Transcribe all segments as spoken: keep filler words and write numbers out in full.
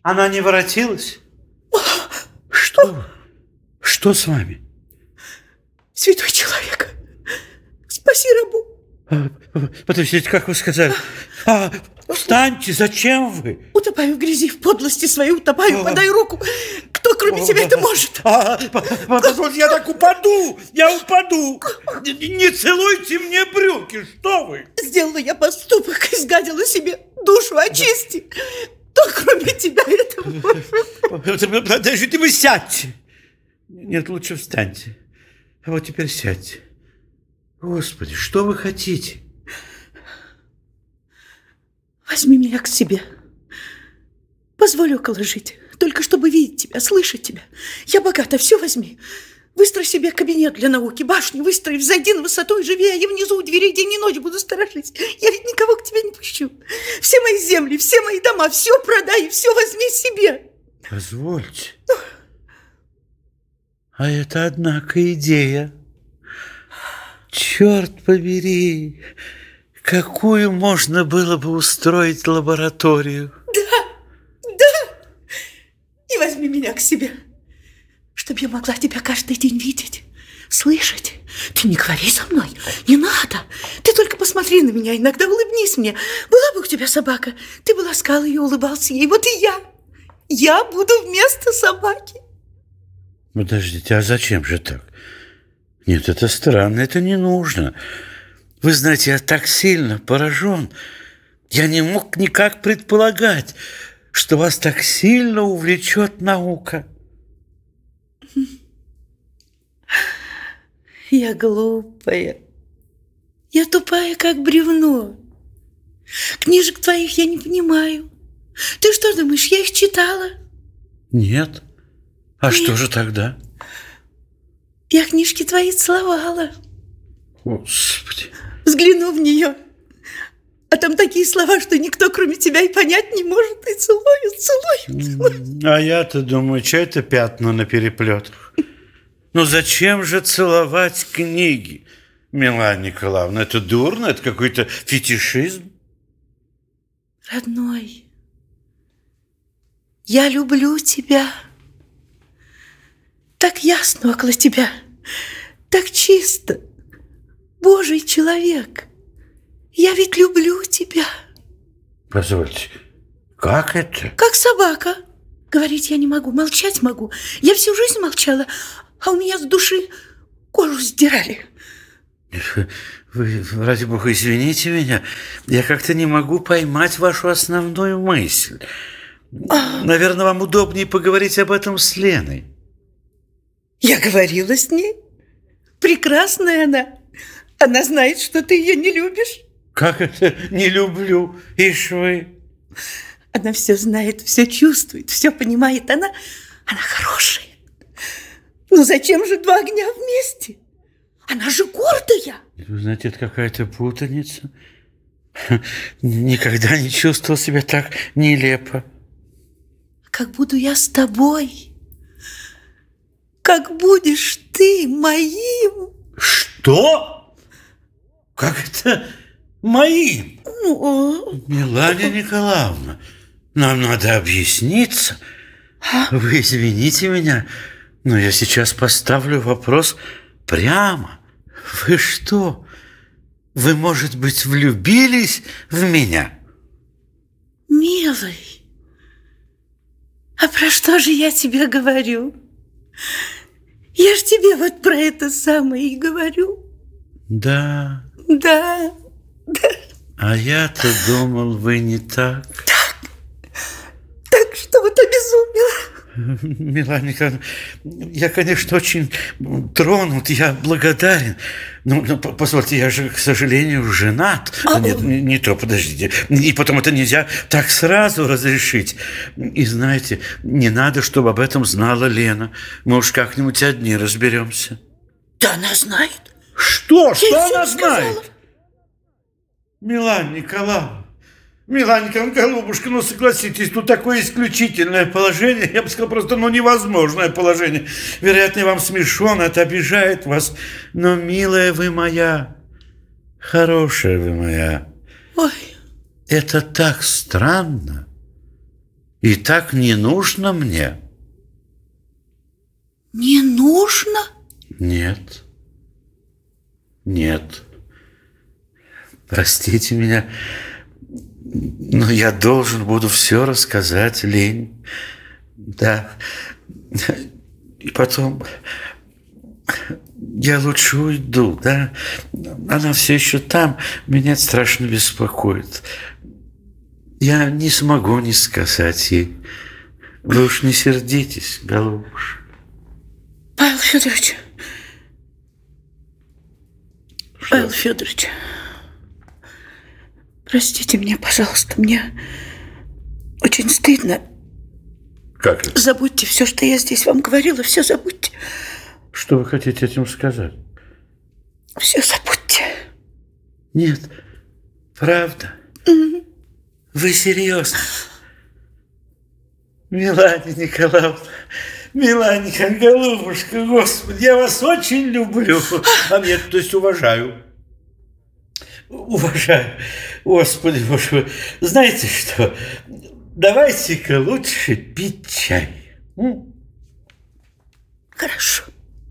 Она не воротилась? Что? Что с вами? Святой человек, спаси рабу. Подождите, как вы сказали? А, встаньте, зачем вы? Утопаю в грязи, в подлости своей утопаю, подай руку. Кто, кроме О, тебя, это может? А, позвольте, я так упаду, я упаду. Не целуйте мне брюки, что вы? Сделала я поступок, изгадила себе душу, очисти. Кто, кроме тебя, это может? Подождите, вы сядьте. Нет, лучше встаньте. А вот теперь сядьте. Господи, что вы хотите? Возьми меня к себе. Позволь около жить. Только чтобы видеть тебя, слышать тебя. Я богата, все возьми. Выстрой себе кабинет для науки, башню выстрой, взойди на высоту и живи, а я внизу у дверей день и ночь буду сторожить. Я ведь никого к тебе не пущу. Все мои земли, все мои дома, все продай и все возьми себе. Позвольте. А это, однако, идея. Черт побери, какую можно было бы устроить лабораторию. Да, да. И возьми меня к себе, чтобы я могла тебя каждый день видеть, слышать. Ты не говори со мной, не надо. Ты только посмотри на меня, иногда улыбнись мне. Была бы у тебя собака, ты бы ласкал ее, улыбался ей. Вот и я. Я буду вместо собаки. Подождите, а зачем же так? Нет, это странно, это не нужно. Вы знаете, я так сильно поражен. Я не мог никак предполагать, что вас так сильно увлечет наука. Я глупая. Я тупая, как бревно. Книжек твоих я не понимаю. Ты что думаешь, я их читала? Нет. А Нет. Что же тогда? Я книжки твои целовала. Господи. Взгляну в нее. А там такие слова, что никто, кроме тебя, и понять не может. И целую, целую, целую. А я-то думаю, что это пятна на переплетах? Ну зачем же целовать книги, Милана Николаевна? Это дурно, это какой-то фетишизм. Родной, я люблю тебя. Так ясно около тебя, так чисто. Божий человек, я ведь люблю тебя. Позвольте, как это? Как собака. Говорить я не могу, молчать могу. Я всю жизнь молчала, а у меня с души кожу сдирали. Вы, ради бога, извините меня, я как-то не могу поймать вашу основную мысль. А... Наверное, вам удобнее поговорить об этом с Леной. Я говорила с ней. Прекрасная она. Она знает, что ты ее не любишь. Как это не люблю? Ишь вы. Она все знает, все чувствует, все понимает. Она, она хорошая. Ну зачем же два огня вместе? Она же гордая. Вы знаете, это какая-то путаница. Никогда не чувствовал себя так нелепо. Как буду я с тобой, как будешь ты моим. Что? Как это моим? Ну, Милана Николаевна, нам надо объясниться. А? Вы извините меня, но я сейчас поставлю вопрос прямо. Вы что? Вы, может быть, влюбились в меня? Милый, а про что же я тебе говорю? Я ж тебе вот про это самое и говорю. Да. Да, да. А я-то думал, вы не так. Так, так что вот обезумела. Милана Николаевна, я, конечно, очень тронут, я благодарен. Но, но позвольте, я же, к сожалению, женат. А Нет, не, не то, подождите. И потом это нельзя так сразу разрешить. И знаете, не надо, чтобы об этом знала Лена. Мы уж как-нибудь одни разберемся. Да она знает. Что? Что Я она всё знает? сказала. Милана Николаевна, Милана Николаевна, голубушка, ну согласитесь, тут такое исключительное положение, я бы сказал, просто ну невозможное положение. Вероятно, вам смешно, это обижает вас, но, милая вы моя, хорошая вы моя, Ой. это так странно. И так не нужно мне. Не нужно? Нет. Нет. Простите меня, но я должен буду все рассказать Лене. Да. И потом я лучше уйду, да? Она все еще там, меня страшно беспокоит. Я не смогу не сказать ей. Вы уж не сердитесь, голубушка. Павел Федорович. Что? Павел Федорович. Простите меня, пожалуйста, мне очень стыдно. Как это? Забудьте все, что я здесь вам говорила, все забудьте. Что вы хотите этим сказать? Все забудьте. Нет, правда? Mm-hmm. Вы серьезно? Мелания Николаевна, Мелания, голубушка, Господи, я вас очень люблю. А нет, то есть уважаю. Уважаю. Господи, боже мой. Знаете что? Давайте-ка лучше пить чай. М? Хорошо.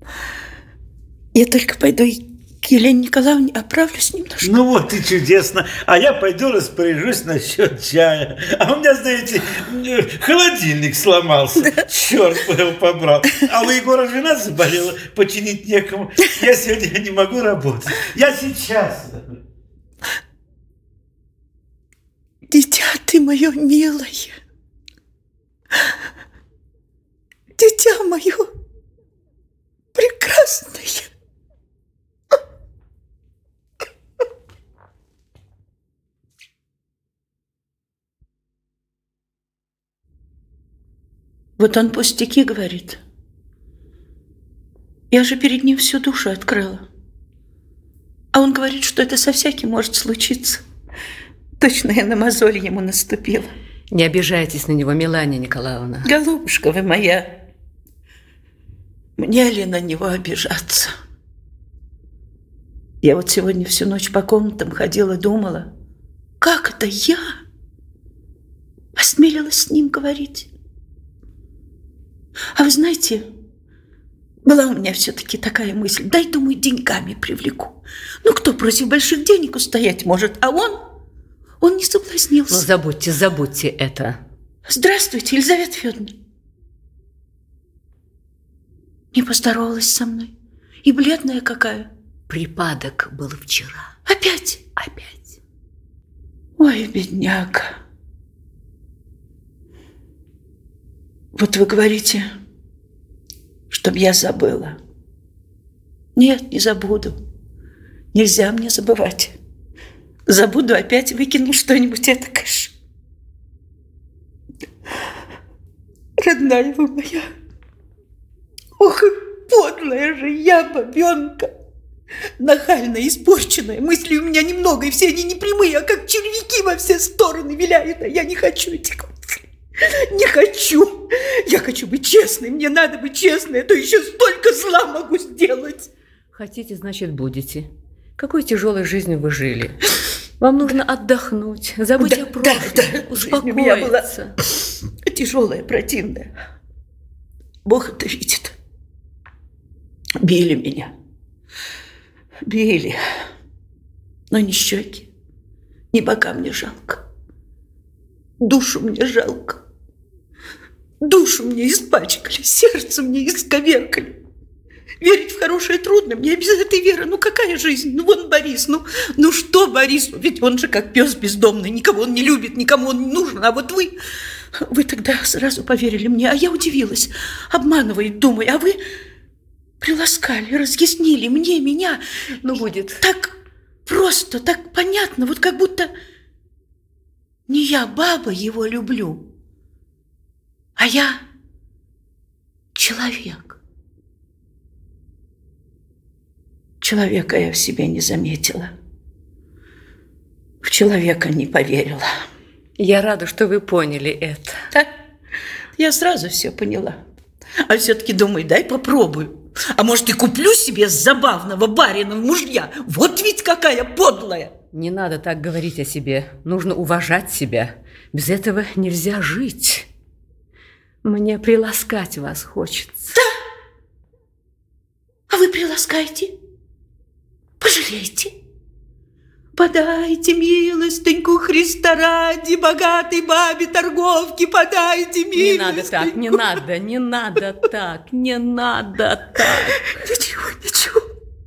Я только пойду к Елене Николаевне, оправлюсь немножко. Ну вот и чудесно. А я пойду распоряжусь насчет чая. А у меня, знаете, холодильник сломался. Да. Черт бы его побрал. А у Егора жена заболела, починить некому. Я сегодня не могу работать. Я сейчас. Дитя ты мое милое. Дитя мое прекрасное. Вот он пустяки говорит. Я же перед ним всю душу открыла. А он говорит, что это со всяким может случиться. Точно я на мозоль ему наступила. Не обижайтесь на него, Мелания Николаевна. Голубушка вы моя, мне ли на него обижаться? Я вот сегодня всю ночь по комнатам ходила, думала, как это я осмелилась с ним говорить? А вы знаете, была у меня все-таки такая мысль, дай, думаю, деньгами привлеку. Ну, кто против больших денег устоять может, а он... Он не соблазнился. Ну, забудьте, забудьте это. Здравствуйте, Елизавета Федоровна. Не поздоровалась со мной. И бледная какая. Припадок был вчера. Опять? Опять. Ой, бедняга. Вот вы говорите, чтоб я забыла. Нет, не забуду. Нельзя мне забывать. Забуду, опять выкину что-нибудь этакое. Родная вы моя. Ох, подлая же я, бабенка. Нахальная, испорченная. Мыслей у меня немного, и все они непрямые, а как червяки во все стороны виляют. А я не хочу этих мыслей. Не хочу. Я хочу быть честной. Мне надо быть честной, а то еще столько зла могу сделать. Хотите, значит, будете. Какой тяжелой жизнью вы жили. Вам нужно отдохнуть, забыть да, о прошлом, да, да. успокоиться. Жизнь у меня была тяжелая, противная. Бог это видит. Били меня. Били. Но ни щеки, ни бока мне жалко. Душу мне жалко. Душу мне испачкали, сердце мне исковеркали. Верить в хорошее трудно, мне без этой веры. Ну какая жизнь? Ну вон Борис, ну, ну что Борис? Ведь он же как пес бездомный, никого он не любит, никому он не нужен. А вот вы, вы тогда сразу поверили мне, а я удивилась. Обманывает, думаю, а вы приласкали, разъяснили мне, меня. Ну будет. Так просто, так понятно, вот как будто не я, баба, его люблю, а я человек. Человека я в себе не заметила. В человека не поверила. Я рада, что вы поняли это. Да, я сразу все поняла. А все-таки думаю, дай попробую. А может, и куплю себе забавного барина в мужья. Вот ведь какая подлая. Не надо так говорить о себе. Нужно уважать себя. Без этого нельзя жить. Мне приласкать вас хочется. Да? А вы приласкайте. Пожалейте. Подайте милостыньку Христа ради, богатой бабе торговки, подайте милостыньку. Не надо так, не надо, не надо так, не надо так. Ничего, ничего.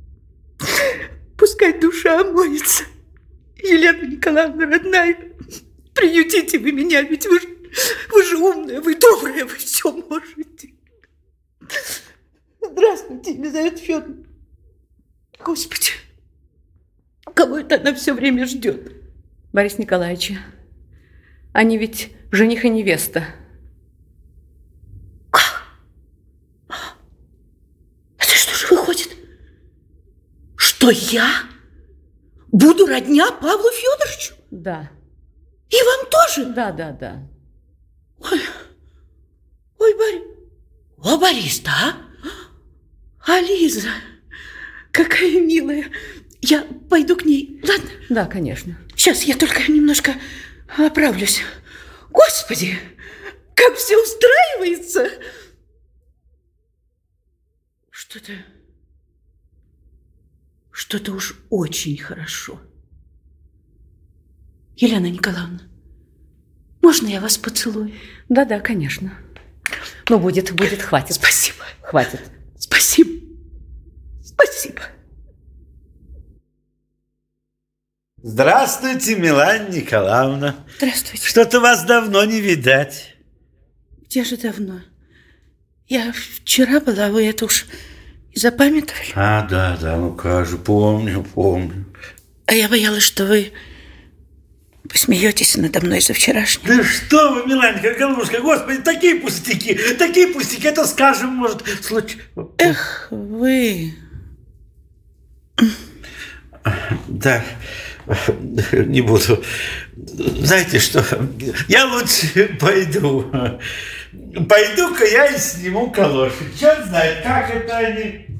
Пускай душа омоется. Елена Николаевна, родная, приютите вы меня, ведь вы же, вы же умная, вы добрая, вы все можете. Здравствуйте, Елизавета Федоровна. Господи, кого это она все время ждет? Борис Николаевич, они ведь жених и невеста. Как? Это что же выходит? Что я буду родня Павлу Федоровичу? Да. И вам тоже? Да, да, да. Ой, ой, Борис. О, Борис, да? А Лиза, какая милая. Я пойду к ней, ладно? Да, конечно. Сейчас я только немножко оправлюсь. Господи, как все устраивается. Что-то... Что-то уж очень хорошо. Елена Николаевна, можно я вас поцелую? Да-да, конечно. Ну, будет, будет, хватит. Спасибо. Хватит. Спасибо. Спасибо. Здравствуйте, Милана Николаевна. Здравствуйте. Что-то вас давно не видать. Где же давно? Я вчера была, вы это уж и запамятовали? А, да, да, ну как же, помню, помню. А я боялась, что вы посмеетесь надо мной за вчерашнего. Да что вы, Миланька, голубушка, господи, такие пустяки, такие пустяки, это, скажем, может, случай... Эх, вы... Да, не буду. Знаете что, я лучше пойду. Пойду-ка я и сниму калоши. Черт знает, как это они...